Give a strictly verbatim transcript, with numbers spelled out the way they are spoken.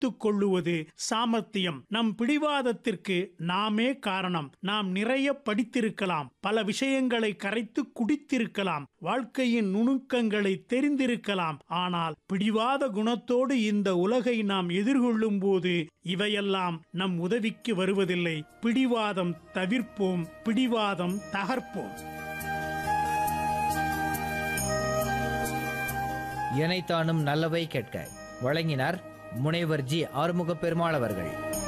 வைத்துக் கொள்ளுவது சாமர்த்தியம். நம் பிடிவாதத்திற்கு நாமே காரணம். நாம் நிறைய படித்திருக்கலாம், பல விஷயங்களை கரைத்து குடித்திருக்கலாம், வாழ்க்கையின் நுணுக்கங்களை தெரிந்திருக்கலாம். ஆனால் பிடிவாத குணத்தோடு இந்த உலகை நாம் எதிர்கொள்ளும் போது இவையெல்லாம் நம் உதவிக்கு வருவதில்லை. பிடிவாதம் தவிர்ப்போம், பிடிவாதம் தகர்ப்போம். இணைத்தானும் நல்லவை கேட்க வழங்கினார் முனைவர் ஜி ஆறுமுக பெருமாள் அவர்கள்.